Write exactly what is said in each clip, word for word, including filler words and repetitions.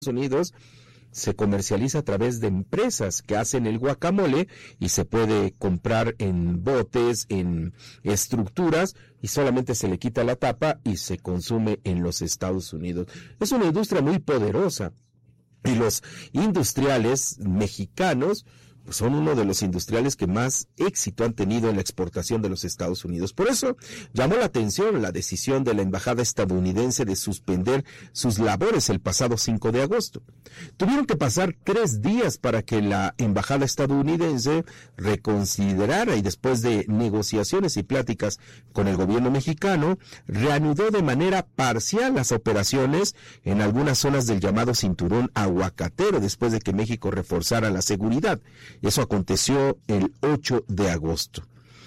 Unidos se comercializa a través de empresas que hacen el guacamole y se puede comprar en botes, en estructuras, y solamente se le quita la tapa y se consume en los Estados Unidos. Es una industria muy poderosa y los industriales mexicanos pues son uno de los industriales que más éxito han tenido en la exportación de los Estados Unidos. Por eso llamó la atención la decisión de la embajada estadounidense de suspender sus labores el pasado cinco de agosto. Tuvieron que pasar tres días para que la embajada estadounidense reconsiderara y después de negociaciones y pláticas con el gobierno mexicano, reanudó de manera parcial las operaciones en algunas zonas del llamado cinturón aguacatero después de que México reforzara la seguridad. Eso aconteció el ocho de agosto.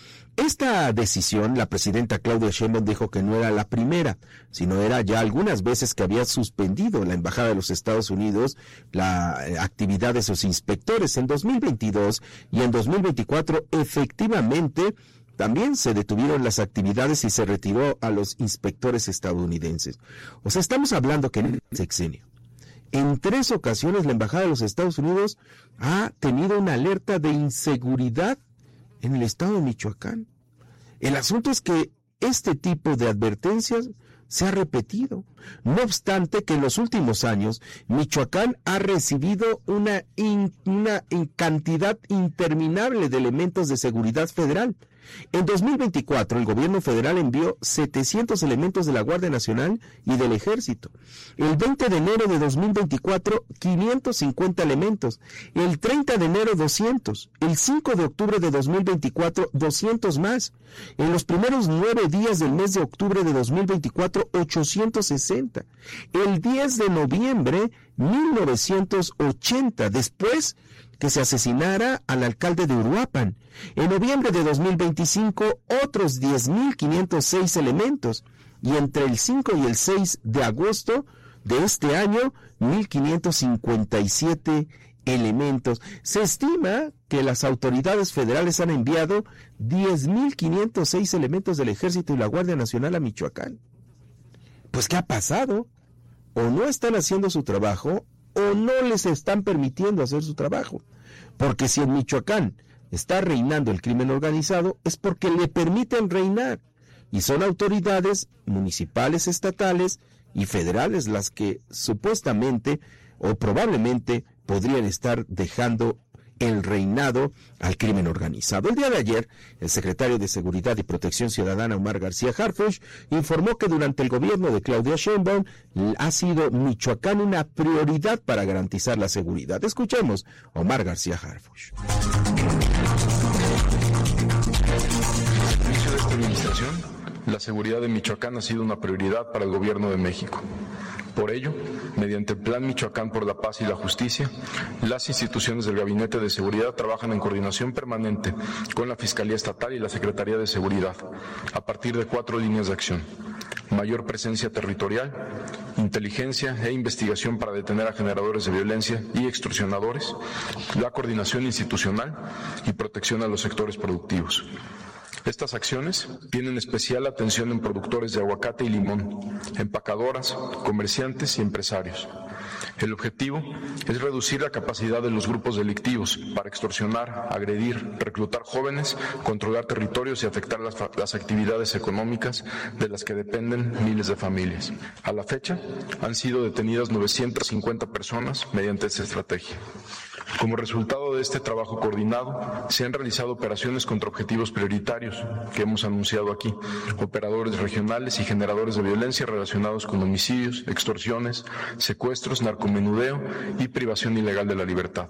Esta decisión, la presidenta Claudia Sheinbaum dijo que no era la primera, sino era ya algunas veces que había suspendido la embajada de los Estados Unidos la actividad de sus inspectores en dos mil veintidós y en dos mil veinticuatro efectivamente también se detuvieron las actividades y se retiró a los inspectores estadounidenses. O sea, estamos hablando que en el sexenio, en tres ocasiones la embajada de los Estados Unidos ha tenido una alerta de inseguridad en el estado de Michoacán. El asunto es que este tipo de advertencias se ha repetido. No obstante que en los últimos años Michoacán ha recibido una, in, una in cantidad interminable de elementos de seguridad federal. En dos mil veinticuatro, el gobierno federal envió setecientos elementos de la Guardia Nacional y del Ejército. El veinte de enero de dos mil veinticuatro, quinientos cincuenta elementos. El treinta de enero, doscientos. El cinco de octubre de dos mil veinticuatro, doscientos más. En los primeros nueve días del mes de octubre de dos mil veinticuatro, ochocientos sesenta. El diez de noviembre, mil novecientos ochenta. Después que se asesinara al alcalde de Uruapan. En noviembre de dos mil veinticinco, otros diez mil quinientos seis elementos. Y entre el cinco y el seis de agosto de este año, mil quinientos cincuenta y siete elementos. Se estima que las autoridades federales han enviado diez mil quinientos seis elementos del Ejército y la Guardia Nacional a Michoacán. Pues, ¿qué ha pasado? O no están haciendo su trabajo, o no les están permitiendo hacer su trabajo. Porque si en Michoacán está reinando el crimen organizado, es porque le permiten reinar. Y son autoridades municipales, estatales y federales las que supuestamente o probablemente podrían estar dejando el reinado al crimen organizado. El día de ayer, el secretario de Seguridad y Protección Ciudadana, Omar García Harfuch, informó que durante el gobierno de Claudia Sheinbaum ha sido Michoacán una prioridad para garantizar la seguridad. Escuchemos a Omar García Harfuch. Al inicio de esta administración, la seguridad de Michoacán ha sido una prioridad para el gobierno de México. Por ello, mediante el Plan Michoacán por la Paz y la Justicia, las instituciones del Gabinete de Seguridad trabajan en coordinación permanente con la Fiscalía Estatal y la Secretaría de Seguridad, a partir de cuatro líneas de acción: mayor presencia territorial, inteligencia e investigación para detener a generadores de violencia y extorsionadores, la coordinación institucional y protección a los sectores productivos. Estas acciones tienen especial atención en productores de aguacate y limón, empacadoras, comerciantes y empresarios. El objetivo es reducir la capacidad de los grupos delictivos para extorsionar, agredir, reclutar jóvenes, controlar territorios y afectar las, las actividades económicas de las que dependen miles de familias. A la fecha, han sido detenidas novecientas cincuenta personas mediante esta estrategia. Como resultado de este trabajo coordinado, se han realizado operaciones contra objetivos prioritarios que hemos anunciado aquí, operadores regionales y generadores de violencia relacionados con homicidios, extorsiones, secuestros, narcomenudeo y privación ilegal de la libertad.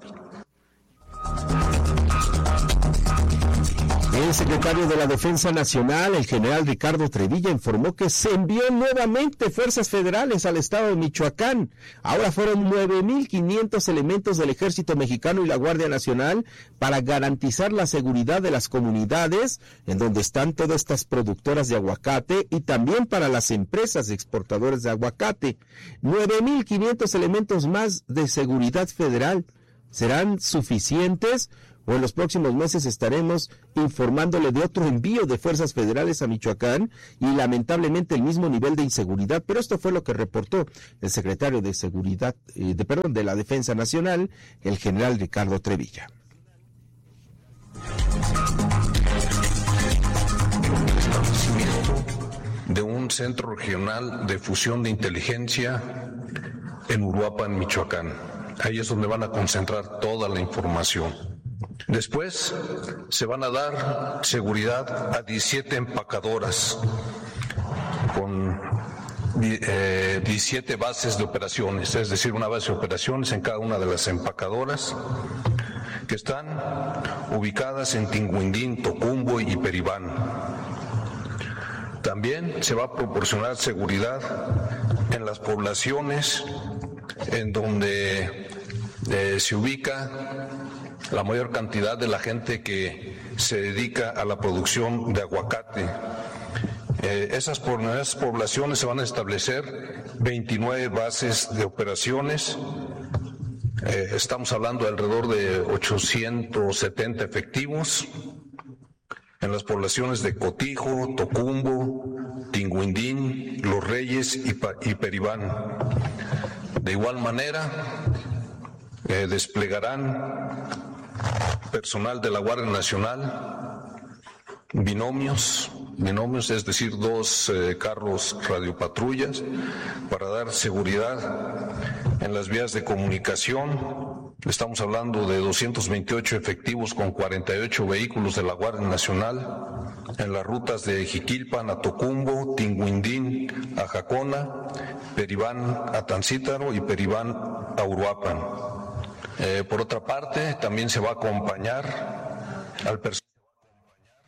El secretario de la Defensa Nacional, el general Ricardo Trevilla, informó que se envió nuevamente fuerzas federales al estado de Michoacán. Ahora fueron nueve mil quinientos elementos del Ejército Mexicano y la Guardia Nacional para garantizar la seguridad de las comunidades en donde están todas estas productoras de aguacate y también para las empresas exportadoras de aguacate. nueve mil quinientos elementos más de seguridad federal. ¿Serán suficientes? O en los próximos meses estaremos informándole de otro envío de fuerzas federales a Michoacán y lamentablemente el mismo nivel de inseguridad. Pero esto fue lo que reportó el secretario de Seguridad, eh, de perdón, de la Defensa Nacional, el general Ricardo Trevilla. El establecimiento de un centro regional de fusión de inteligencia en Uruapan, Michoacán. Ahí es donde van a concentrar toda la información. Después se van a dar seguridad a diecisiete empacadoras con eh, diecisiete bases de operaciones, es decir, una base de operaciones en cada una de las empacadoras que están ubicadas en Tinguindín, Tocumbo y Peribán. También se va a proporcionar seguridad en las poblaciones en donde eh, se ubica la mayor cantidad de la gente que se dedica a la producción de aguacate. Eh, esas, por, en esas poblaciones se van a establecer veintinueve bases de operaciones. Eh, estamos hablando de alrededor de ochocientos setenta efectivos en las poblaciones de Cotijo, Tocumbo, Tinguindín, Los Reyes y, pa- y Peribán. De igual manera, eh, desplegarán personal de la Guardia Nacional, binomios, binomios, es decir, dos eh, carros radiopatrullas para dar seguridad en las vías de comunicación. Estamos hablando de doscientos veintiocho efectivos con cuarenta y ocho vehículos de la Guardia Nacional en las rutas de Jiquilpan a Tocumbo, Tinguindín a Jacona, Peribán a Tancítaro y Peribán a Uruapan. Eh, por otra parte, también se va a acompañar al personal